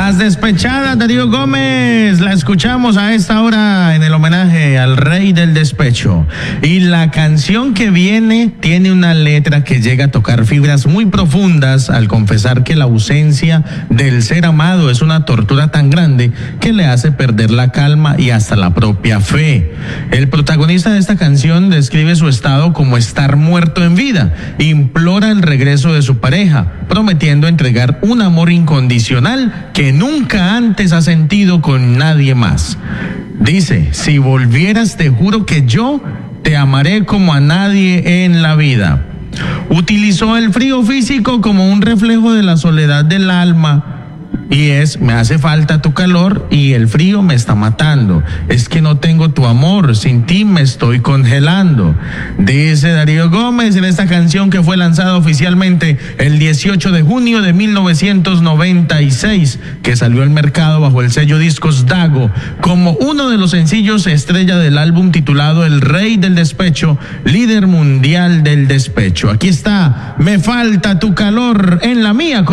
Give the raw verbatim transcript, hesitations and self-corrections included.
Las despechadas, Darío Gómez, la escuchamos a esta hora en el homenaje al rey del despecho. Y la canción que viene tiene una letra que llega a tocar fibras muy profundas al confesar que la ausencia del ser amado es una tortura tan grande que le hace perder la calma y hasta la propia fe. El protagonista de esta canción describe su estado como estar muerto en vida, implora el regreso de su pareja, prometiendo entregar un amor incondicional que nunca antes ha sentido con nadie más. Dice: si volvieras te juro que yo te amaré como a nadie en la vida. Utilizó el frío físico como un reflejo de la soledad del alma. Y es, me hace falta tu calor y el frío me está matando. Es que no tengo tu amor, sin ti me estoy congelando. Dice Darío Gómez en esta canción que fue lanzada oficialmente el dieciocho de junio de mil novecientos noventa y seis, que salió al mercado bajo el sello Discos Dago como uno de los sencillos estrella del álbum titulado El Rey del Despecho, líder mundial del despecho. Aquí está, Me falta tu calor en la mía.